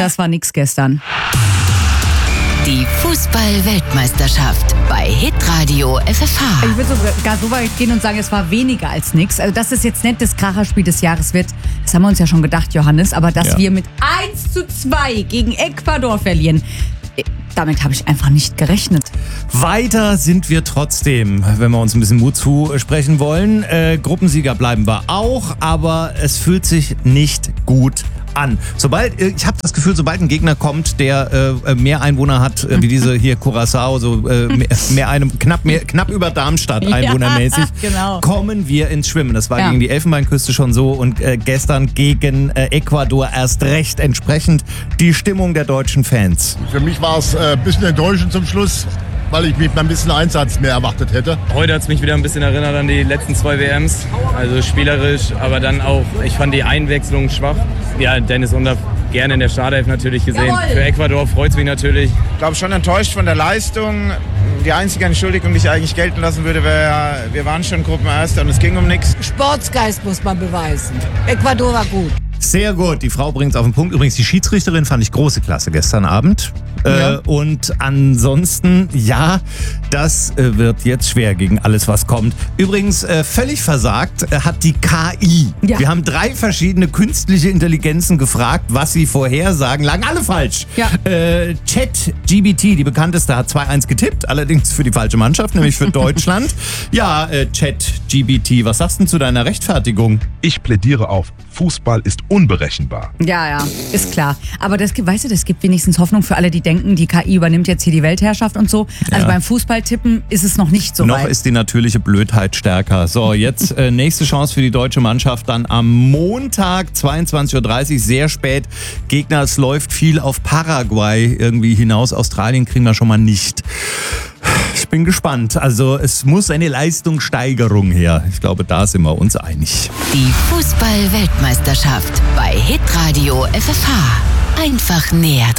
Das war nix gestern. Die Fußball-Weltmeisterschaft bei Hitradio FFH. Ich würde sogar so weit gehen und sagen, es war weniger als nix. Also, dass es jetzt nicht das Kracherspiel des Jahres wird, das haben wir uns ja schon gedacht, Johannes. Aber dass wir mit 1:2 gegen Ecuador verlieren, damit habe ich einfach nicht gerechnet. Weiter sind wir trotzdem, wenn wir uns ein bisschen Mut zusprechen wollen. Gruppensieger bleiben wir auch, aber es fühlt sich nicht gut an. Ich habe das Gefühl, sobald ein Gegner kommt, der mehr Einwohner hat, wie diese hier Curaçao, so knapp über Darmstadt einwohnermäßig, genau. kommen wir ins Schwimmen. Das war gegen die Elfenbeinküste schon so und gestern gegen Ecuador erst recht entsprechend die Stimmung der deutschen Fans. Für mich war es ein bisschen enttäuschend zum Schluss, weil ich mir ein bisschen Einsatz mehr erwartet hätte. Heute hat es mich wieder ein bisschen erinnert an die letzten 2 WMs. Also spielerisch, aber dann auch, ich fand die Einwechslung schwach. Ja, Dennis Undaff gerne in der Startelf natürlich gesehen. Jawohl. Für Ecuador freut es mich natürlich. Ich glaube schon enttäuscht von der Leistung. Die einzige Entschuldigung, die ich eigentlich gelten lassen würde, wäre, wir waren schon Gruppenerster und es ging um nichts. Sportsgeist muss man beweisen. Ecuador war gut. Sehr gut, die Frau bringt es auf den Punkt. Übrigens, die Schiedsrichterin fand ich große Klasse gestern Abend. Und ansonsten, das wird jetzt schwer gegen alles, was kommt. Übrigens, völlig versagt hat die KI. Ja. Wir haben 3 verschiedene künstliche Intelligenzen gefragt, was sie vorhersagen. Lagen alle falsch. Ja. ChatGPT, die bekannteste, hat 2-1 getippt, allerdings für die falsche Mannschaft, nämlich für Deutschland. ChatGPT, was sagst du zu deiner Rechtfertigung? Ich plädiere auf, Fußball ist unberechenbar. Ja, ist klar. Aber das gibt wenigstens Hoffnung für alle, die denken, die KI übernimmt jetzt hier die Weltherrschaft und so. Also beim Fußballtippen ist es noch nicht so weit. Noch ist die natürliche Blödheit stärker. So, jetzt nächste Chance für die deutsche Mannschaft dann am Montag, 22:30 Uhr, sehr spät. Gegner, es läuft viel auf Paraguay irgendwie hinaus. Australien kriegen wir schon mal nicht. Ich bin gespannt. Also es muss eine Leistungssteigerung her. Ich glaube, da sind wir uns einig. Die Fußball-Weltmeisterschaft bei Hitradio FFH. Einfach näher dran.